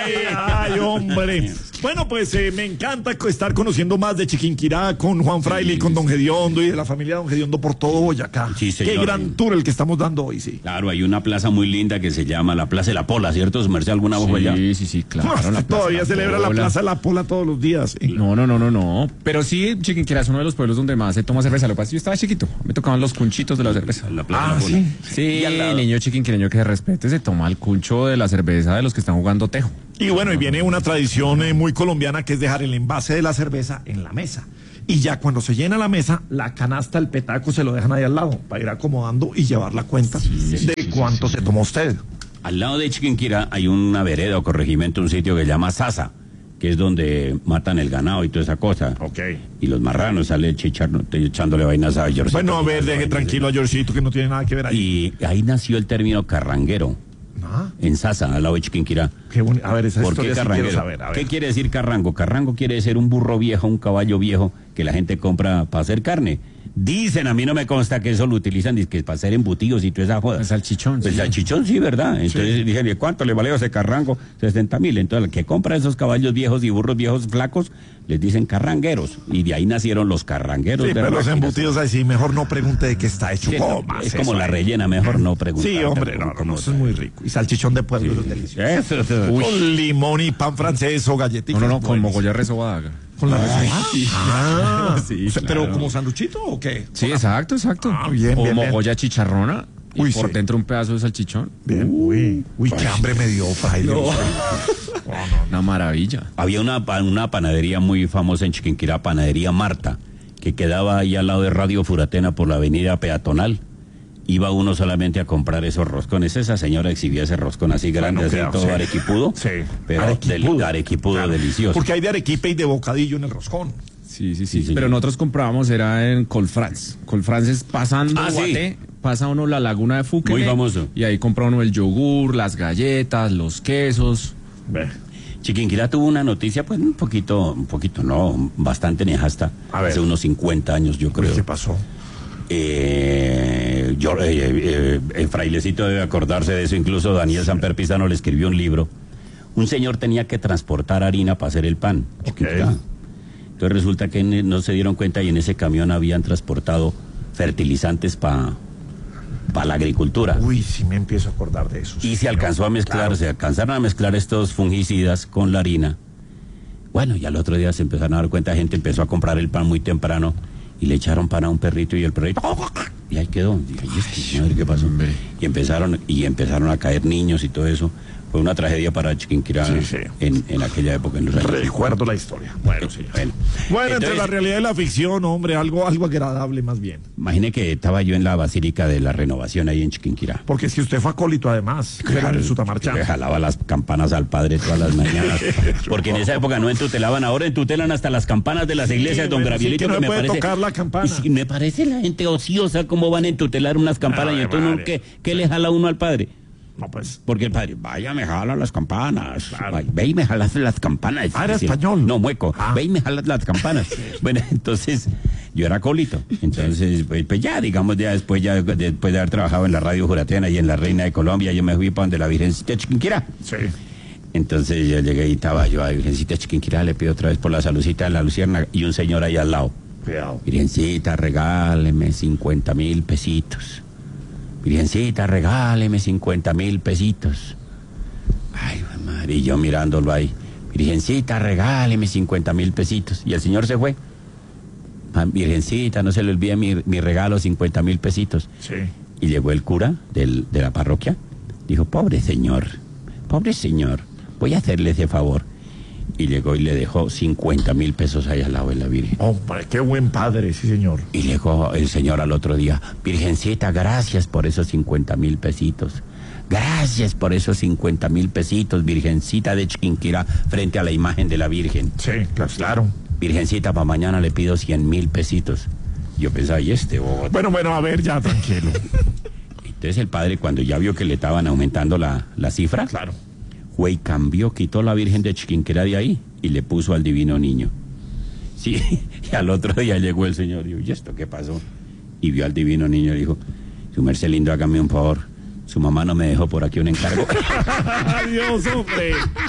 Ay, hombre. Bueno, pues me encanta estar conociendo más de Chiquinquirá con Juan Fraile y con Don Gediondo y de la familia Don Gediondo por todo Boyacá. Sí, señor. Qué gran tour el que estamos dando hoy, sí. Claro, hay una plaza muy linda que se llama la Plaza de la Pola, ¿cierto? ¿Su merced alguna vez fue allá? Sí, claro. Todavía celebra la Plaza de la Pola todos los días. ¿Sí? No. Pero sí, Chiquinquirá es uno de los pueblos donde más se toma cerveza. Lo que pasa es que yo estaba chiquito. Me tocaban los cunchitos de la cerveza. La Plaza de la Pola. sí. Sí, niño chiquinquireño que se respete, se toma el cuncho de la cerveza de los que están jugando tejo. Y bueno, y viene una tradición muy colombiana que es dejar el envase de la cerveza en la mesa. Y ya cuando se llena la mesa, la canasta, el petaco se lo dejan ahí al lado para ir acomodando y llevar la cuenta de cuánto se tomó usted. Al lado de Chiquinquirá hay una vereda o corregimiento, un sitio que se llama Sasa, que es donde matan el ganado y toda esa cosa. Ok. Y los marranos sale echándole vainas a Georgito. Bueno, a ver, deje tranquilo a Georgito que no tiene nada que ver ahí. Y ahí nació el término carranguero. En Sasa, al lado de Chiquinquirá. A ver, esa ¿Por qué historia sí carranguero? quiero saber, a ver. ¿Qué quiere decir carrango? Carrango quiere decir un burro viejo, un caballo viejo que la gente compra para hacer carne. Dicen, a mí no me consta que eso lo utilizan dizque para hacer embutidos y toda esa joda. El salchichón. El salchichón, sí, ¿verdad? Entonces dije, ¿cuánto le valió ese carrango? 60,000. Entonces, el que compra esos caballos viejos y burros viejos flacos, les dicen carrangueros. Y de ahí nacieron los carrangueros. Sí, de pero los Ráquinas. embutidos así, mejor no pregunte de qué está hecho. Sí, no, es como la rellena, mejor no preguntar. Sí, hombre, no, eso es muy rico. Y salchichón de pueblo es delicioso. Eso. Con limón y pan francés o galletitas. No, con mogolla resobada. Con la Sí, pero claro. ¿como sanduchito o qué? Sí, exacto. Bien, o bien, mogolla chicharrona y Uy, por sí. dentro un pedazo de salchichón. Bien. Uy, qué hambre me dio, Fraile. Una maravilla. Había una panadería muy famosa en Chiquinquirá, Panadería Marta, que quedaba ahí al lado de Radio Furatena por la avenida peatonal. Iba uno solamente a comprar esos roscones. Esa señora exhibía ese roscón así grande, así todo arequipudo. Sí. Pero arequipudo Claro. delicioso. Porque hay de arequipe y de bocadillo en el roscón. Sí. Sí. Pero nosotros comprábamos, era en Colfrance. Colfrance es pasando Guaté, pasa uno la laguna de Fuque. Muy famoso. Y ahí compra uno el yogur, las galletas, los quesos. Chiquinquirá tuvo una noticia, pues un poquito no, bastante nefasta. A ver. Hace unos 50 años, yo creo. ¿Qué pasó? Frailecito debe acordarse de eso, incluso Daniel Samper Pizano le escribió un libro. Un señor tenía que transportar harina para hacer el pan. Chiquinquirá. Entonces resulta que no se dieron cuenta y en ese camión habían transportado fertilizantes para la agricultura. Uy, sí me empiezo a acordar de eso. Y se alcanzó a mezclar, Claro. se alcanzaron a mezclar estos fungicidas con la harina. Bueno, ya el otro día se empezaron a dar cuenta, la gente empezó a comprar el pan muy temprano y le echaron pan a un perrito y el perrito y ahí quedó. Dije, "¿Y madre, qué pasó?" Y empezaron a caer niños y todo eso. Fue una tragedia para Chiquinquirá Sí. en aquella época, en los años. Recuerdo la historia. Bueno, sí. Bueno, Bueno, entre entonces, la realidad y la ficción, hombre, algo agradable más bien. imagine que estaba yo en la Basílica de la Renovación ahí en Chiquinquirá. Porque es que usted fue acólito además, era en su Yo tamarchán. le jalaba las campanas al padre todas las mañanas. Porque en esa época no entutelaban, ahora entutelan hasta las campanas de las iglesias, don bueno, Gravielito, sí, que no que me puede parece. tocar la campana. Y sí, me parece la gente ociosa cómo van a entutelar unas campanas Ay, y entonces uno, madre. ¿qué le jala uno al padre? No, pues. Porque el padre, vaya, me jala las campanas. Vaya, ve y me jalas las campanas. Ah, era Sí. español. No, mueco. Ah. Ve y me jalas las campanas. Bueno, entonces, yo era acólito. Entonces, pues ya, digamos, después de haber trabajado en la Radio Juratena y en la Reina de Colombia, yo me fui para donde la Virgencita de Chiquinquirá. Sí. Entonces yo llegué y estaba yo a Virgencita de Chiquinquirá, le pido otra vez por la saludcita de la Luciérnaga y un señor ahí al lado. Cuidado. Virgencita, regáleme 50,000 pesitos. Virgencita, regáleme 50,000 pesitos. Ay, madre, y yo mirándolo ahí. Virgencita, regáleme 50,000 pesitos. Y el señor se fue. Ah, Virgencita, no se le olvide mi regalo, 50,000 pesitos. Sí. Y llegó el cura de la parroquia. Dijo, pobre señor, voy a hacerle ese favor. Y llegó y le dejó 50,000 pesos ahí al lado de la Virgen. Hombre, qué buen padre, sí, señor. Y llegó el señor al otro día, Virgencita, gracias por esos 50,000 pesitos. Gracias por esos 50,000 pesitos, Virgencita de Chiquinquirá, frente a la imagen de la Virgen. Sí, claro. Virgencita, para mañana le pido 100,000 pesitos. Yo pensaba, ¿y este Bogotá? Bueno, a ver, ya, tranquilo. Entonces el padre, cuando ya vio que le estaban aumentando la cifra, Claro. fue y cambió, quitó la Virgen de Chiquinquirá de ahí y le puso al Divino Niño. Sí, y al otro día llegó el señor y dijo, ¿y esto qué pasó? Y vio al Divino Niño y dijo, su merced lindo, hágame un favor. Su mamá no me dejó por aquí un encargo. Adiós, hombre.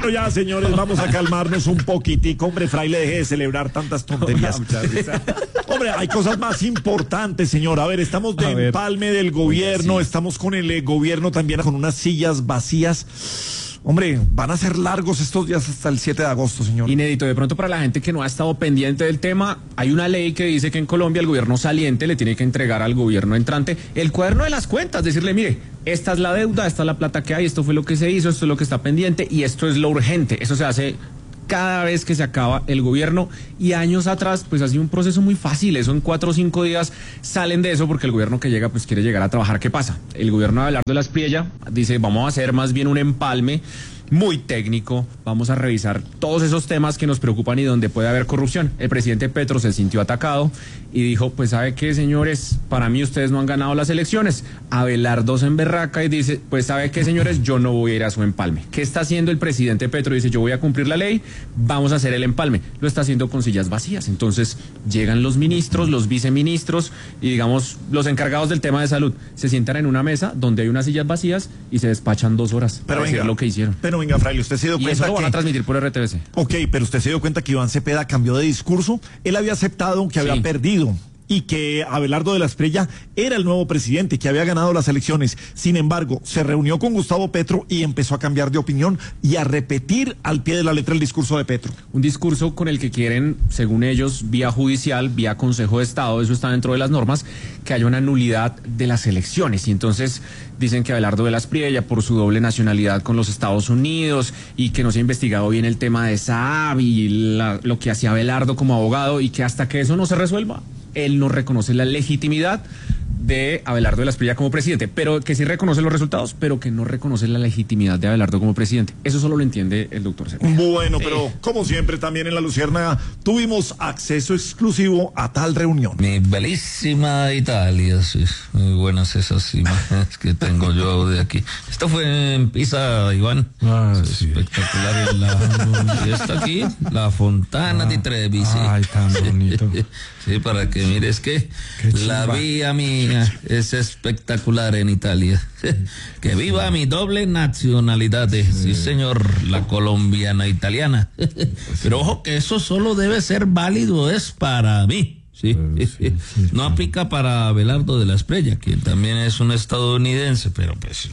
Pero ya, señores, vamos a calmarnos un poquitico. Hombre, fraile, deje de celebrar tantas tonterías. Hombre, hay cosas más importantes, señor. A ver, estamos de empalme del gobierno, estamos con el gobierno también con unas sillas vacías. Hombre, van a ser largos estos días hasta el 7 de agosto, señor. Inédito, de pronto para la gente que no ha estado pendiente del tema, hay una ley que dice que en Colombia el gobierno saliente le tiene que entregar al gobierno entrante el cuaderno de las cuentas, decirle, mire, esta es la deuda, esta es la plata que hay, esto fue lo que se hizo, esto es lo que está pendiente y esto es lo urgente. Eso se hace cada vez que se acaba el gobierno y años atrás pues ha sido un proceso muy fácil, eso en 4 o 5 días salen de eso porque el gobierno que llega pues quiere llegar a trabajar. ¿Qué pasa? El gobierno de Abelardo Lasprilla dice vamos a hacer más bien un empalme muy técnico, vamos a revisar todos esos temas que nos preocupan y donde puede haber corrupción. El presidente Petro se sintió atacado y dijo, pues ¿sabe qué, señores? Para mí ustedes no han ganado las elecciones. Abelardo se emberraca y dice, pues ¿sabe qué, señores? Yo no voy a ir a su empalme. ¿Qué está haciendo el presidente Petro? Dice, yo voy a cumplir la ley, vamos a hacer el empalme. Lo está haciendo con sillas vacías. Entonces llegan los ministros, los viceministros y digamos los encargados del tema de salud. Se sientan en una mesa donde hay unas sillas vacías y se despachan 2 horas para decir lo que hicieron. Pero venga, fraile, usted se dio cuenta y eso lo van que... a transmitir por RTBC. Ok, pero usted se dio cuenta que Iván Cepeda cambió de discurso. Él había aceptado que había perdido y que Abelardo de Lasprilla era el nuevo presidente, que había ganado las elecciones. Sin embargo, se reunió con Gustavo Petro y empezó a cambiar de opinión y a repetir al pie de la letra el discurso de Petro. Un discurso con el que quieren, según ellos, vía judicial, vía Consejo de Estado, eso está dentro de las normas, que haya una nulidad de las elecciones. Y entonces dicen que Abelardo de Lasprilla, por su doble nacionalidad con los Estados Unidos y que no se ha investigado bien el tema de Saab y lo que hacía Abelardo como abogado y que hasta que eso no se resuelva, él no reconoce la legitimidad de Abelardo de Lasprilla como presidente, pero que sí reconoce los resultados, pero que no reconoce la legitimidad de Abelardo como presidente. Eso solo lo entiende el doctor Cepeda. Bueno, pero como siempre también en La Luciérnaga tuvimos acceso exclusivo a tal reunión. Mi bellísima Italia, sí, muy buenas esas imágenes que tengo yo de aquí. Esto fue en Pisa, Iván. Sí. Espectacular. Y esto aquí, la Fontana di Trevi. Sí. Ay, tan bonito. Sí, para que mires que la vía mía es espectacular en Italia. Que viva mi doble nacionalidad. Sí, señor, la colombiana italiana. Pero ojo que eso solo debe ser válido, es para mí. Sí. No aplica para Abelardo de Lasprilla, quien también es un estadounidense, pero pues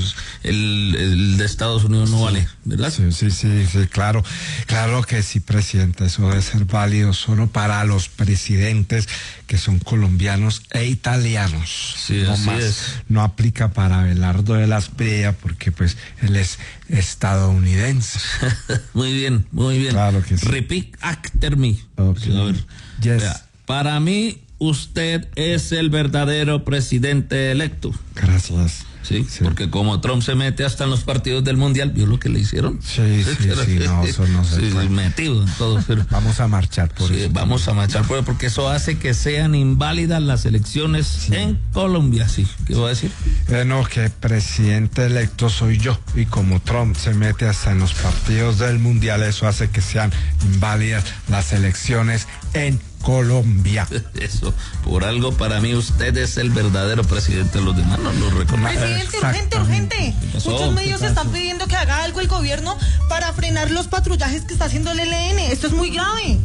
el de Estados Unidos no vale, ¿verdad? Sí, claro que sí, presidente, eso debe ser válido solo para los presidentes que son colombianos e italianos. Sí, no así más. es. No aplica para Abelardo de Lasprilla porque pues él es estadounidense. Muy bien. Claro que sí. Repeat after me. Okay. A ver. Yes. Vea, para mí, usted es el verdadero presidente electo. Gracias. Sí, porque como Trump se mete hasta en los partidos del Mundial, ¿vio lo que le hicieron? Sí, no, eso no se puede. Metido en todo. Pero, vamos a marchar por eso. Vamos a marchar por eso, porque eso hace que sean inválidas las elecciones en Colombia, sí. ¿Qué voy a decir? No, que presidente electo soy yo, y como Trump se mete hasta en los partidos del Mundial, eso hace que sean inválidas las elecciones en Colombia. Eso, por algo para mí usted es el verdadero presidente, los demás no lo reconocen. Presidente, urgente. Muchos medios están pidiendo que haga algo el gobierno para frenar los patrullajes que está haciendo el ELN. Esto es muy grave.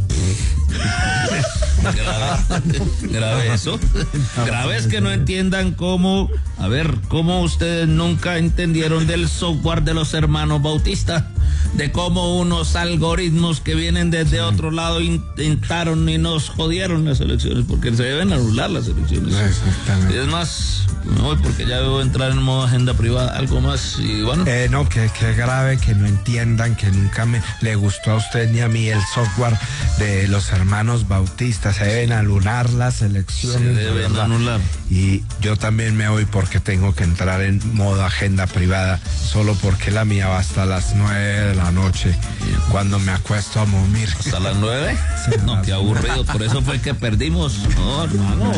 Grave eso. Grave es que no entiendan cómo ustedes nunca entendieron del software de los hermanos Bautista, de cómo unos algoritmos que vienen desde otro lado intentaron y nos jodieron las elecciones, porque se deben anular las elecciones. Exactamente. Y es más, me voy porque ya debo entrar en modo agenda privada. Algo más, y bueno. No, que grave que no entiendan que nunca le gustó a usted ni a mí el software de los hermanos Bautista. Se deben anular las elecciones. Se deben anular. Y yo también me voy porque tengo que entrar en modo agenda privada, solo porque la mía va hasta las 9 de la noche, cuando me acuesto a dormir. ¿Hasta las 9? Sí, no, qué aburrido. Por eso fue que perdimos. No, hermano.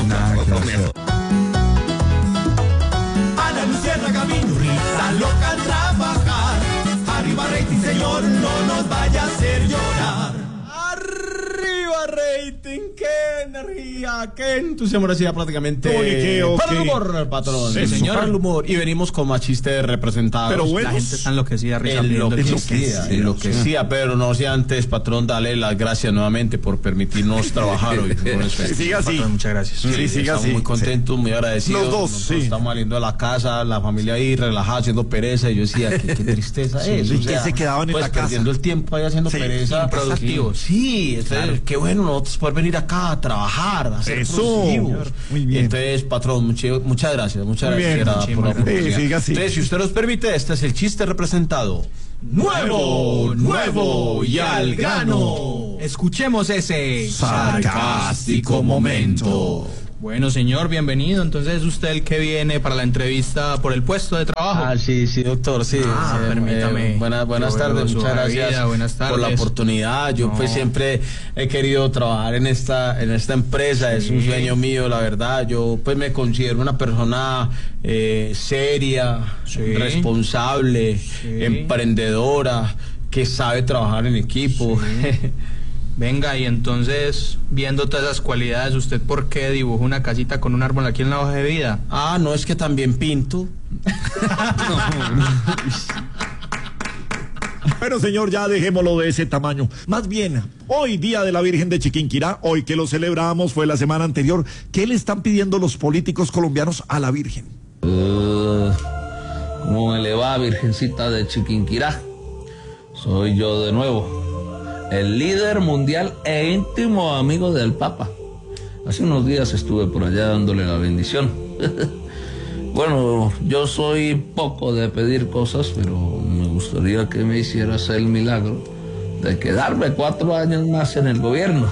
Ana Luciérnaga, risa loca al trabajar. Arriba rating, señor, no nos vaya a hacer llorar. Arriba rating, qué energía, qué entusiasmo, ahora sí, ya prácticamente. Para el humor, patrón. Sí, señor. Para el humor. humor. Y venimos con más chistes representados. Pero bueno, La gente está enloquecida, risa, viendo el chiste. Enloquecida, pero no sé antes, patrón, dale las gracias nuevamente por permitirnos trabajar hoy. Siga así. Patrón, muchas gracias. Sí, siga estamos así. muy contentos, muy agradecidos. Los dos, Nosotros sí. estamos saliendo de la casa, la familia ahí relajada, haciendo pereza. Y yo decía, qué tristeza es. ¿y qué se quedaban en pues, la casa? perdiendo el tiempo ahí haciendo Sí, pereza. improductivos. Sí, entonces, qué bueno nosotros poder venir acá a trabajar, a ser Eso. productivos. Muy bien. Entonces, patrón, muchas gracias. Muchas Muy gracias bien. Gerardo, por la oportunidad. siga así. Entonces, si usted nos permite, este es el chiste representado. Nuevo y al grano. Escuchemos ese Sarcástico momento. Bueno, señor, bienvenido. Entonces, ¿es usted el que viene para la entrevista por el puesto de trabajo? Sí, doctor, sí. Permítame. Buenas Yo tardes, veo su muchas hoja de gracias vida, buenas por la tardes. oportunidad. Yo pues siempre he querido trabajar en esta empresa, es un sueño mío, la verdad. Yo pues me considero una persona seria, responsable, emprendedora, que sabe trabajar en equipo. Venga, y entonces, viendo todas esas cualidades, ¿usted por qué dibujó una casita con un árbol aquí en la hoja de vida? No, es que también pinto. Pero señor, ya dejémoslo de ese tamaño. Más bien, hoy día de la Virgen de Chiquinquirá, hoy que lo celebramos, fue la semana anterior, ¿qué le están pidiendo los políticos colombianos a la Virgen? ¿Cómo me le va, Virgencita de Chiquinquirá? Soy yo de nuevo, el líder mundial e íntimo amigo del Papa. Hace unos días estuve por allá dándole la bendición. Bueno, yo soy poco de pedir cosas, pero me gustaría que me hicieras el milagro de quedarme 4 años más en el gobierno.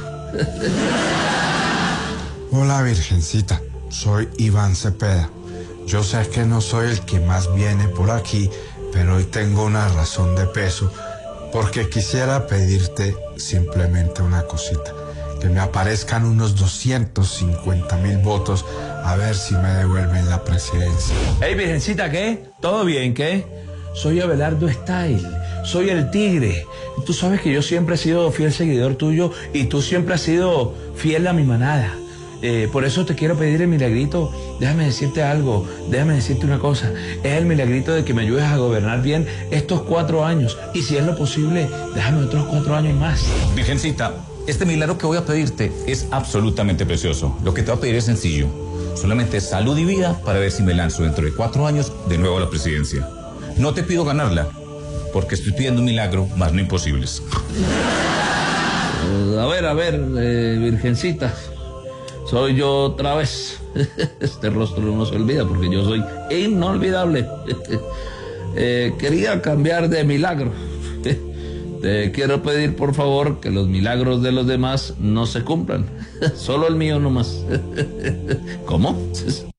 Hola Virgencita, soy Iván Cepeda. Yo sé que no soy el que más viene por aquí, pero hoy tengo una razón de peso, porque quisiera pedirte simplemente una cosita. Que me aparezcan unos 250,000 votos, a ver si me devuelven la presidencia. Hey, Virgencita, ¿qué? ¿Todo bien, qué? Soy Abelardo Style, soy el tigre. Tú sabes que yo siempre he sido fiel seguidor tuyo y tú siempre has sido fiel a mi manada. Por eso te quiero pedir el milagrito. Déjame decirte algo, déjame decirte una cosa. Es el milagrito de que me ayudes a gobernar bien estos 4 años. Y si es lo posible, déjame otros 4 años más. Virgencita, este milagro que voy a pedirte es absolutamente precioso. Lo que te voy a pedir es sencillo. Solamente salud y vida para ver si me lanzo dentro de 4 años de nuevo a la presidencia. No te pido ganarla, porque estoy pidiendo un milagro, más no imposibles. A ver, Virgencita. Soy yo otra vez. Este rostro no se olvida porque yo soy inolvidable. Quería cambiar de milagro. Te quiero pedir por favor que los milagros de los demás no se cumplan. Solo el mío nomás. ¿Cómo?